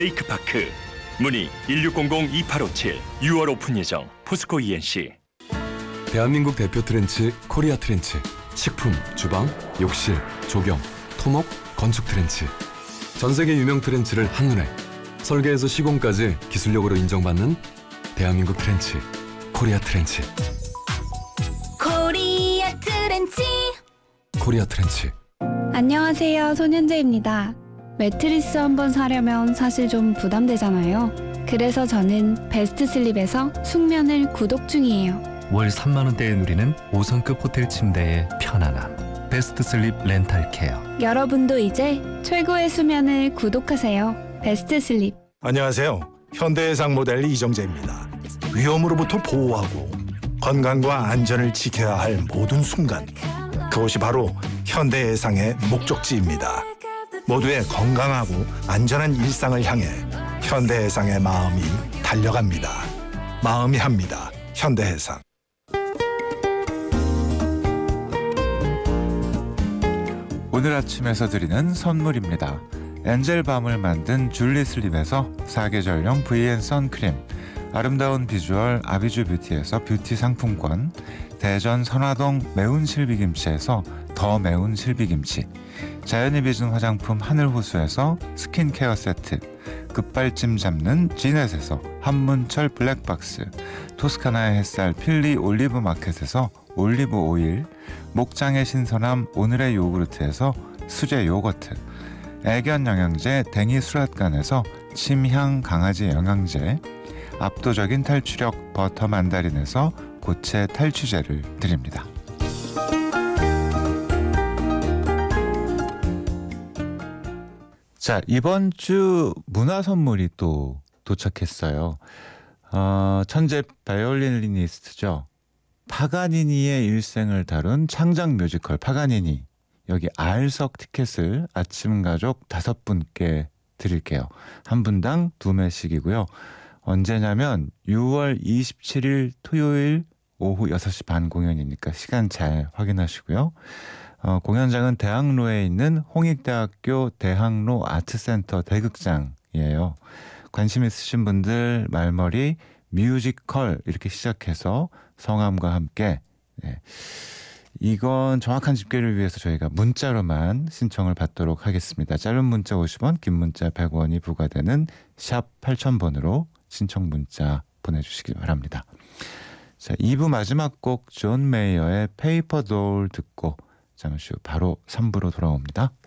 레이크파크 문의 1600-2857 6월 오픈 예정 포스코 ENC. 대한민국 대표 트렌치 코리아 트렌치. 식품, 주방, 욕실, 조경, 토목, 건축 트렌치. 전 세계 유명 트렌치를 한눈에 설계에서 시공까지 기술력으로 인정받는 대한민국 트렌치 코리아 트렌치. 코리아 트렌치. 코리아 트렌치. 안녕하세요, 손현재입니다. 매트리스 한번 사려면 사실 좀 부담되잖아요. 그래서 저는 베스트 슬립에서 숙면을 구독 중이에요. 월 3만 원대에 누리는 5성급 호텔 침대의 편안함. 베스트 슬립 렌탈 케어. 여러분도 이제 최고의 수면을 구독하세요. 베스트 슬립. 안녕하세요. 현대해상 모델 이정재입니다. 위험으로부터 보호하고 건강과 안전을 지켜야 할 모든 순간, 그것이 바로 현대해상의 목적지입니다. 모두의 건강하고 안전한 일상을 향해 현대해상의 마음이 달려갑니다. 마음이 합니다. 현대해상. 오늘 아침에서 드리는 선물입니다. 엔젤밤을 만든 줄리 슬립에서 사계절용 VN 선크림, 아름다운 비주얼 아비주 뷰티에서 뷰티 상품권, 대전 선화동 매운 실비김치에서 더 매운 실비김치, 자연이 빚은 화장품 하늘호수에서 스킨케어 세트, 급발진 잡는 지넷에서 한문철 블랙박스, 토스카나의 햇살 필리 올리브 마켓에서 올리브 오일, 목장의 신선함 오늘의 요구르트에서 수제 요거트, 애견 영양제 댕이 수락관에서 침향 강아지 영양제, 압도적인 탈취력 버터 만다린에서 고체 탈취제를 드립니다. 자, 이번 주 문화 선물이 또 도착했어요. 천재 바이올리니스트죠. 파가니니의 일생을 다룬 창작 뮤지컬 파가니니. 여기 R석 티켓을 아침 가족 5분께 드릴게요. 한 분당 2매씩이고요. 언제냐면 6월 27일 토요일 오후 6시 반 공연이니까 시간 잘 확인하시고요. 공연장은 대학로에 있는 홍익대학교 대학로 아트센터 대극장이에요. 관심 있으신 분들 말머리 뮤지컬 이렇게 시작해서 성함과 함께, 이건 정확한 집계를 위해서 저희가 문자로만 신청을 받도록 하겠습니다. 짧은 문자 50원, 긴 문자 100원이 부과되는 샵 8000번으로 신청 문자 보내주시기 바랍니다. 자, 2부 마지막 곡 존 메이어의 페이퍼 돌 듣고 잠시 후 바로 3부로 돌아옵니다.